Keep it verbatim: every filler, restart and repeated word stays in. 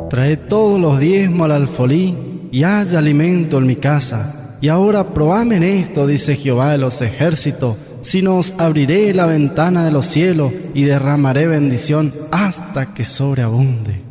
trae todos los diezmos al alfolí, y haya alimento en mi casa. Y ahora probadme en esto, dice Jehová de los ejércitos, si no os abriré la ventana de los cielos y derramaré bendición hasta que sobreabunde.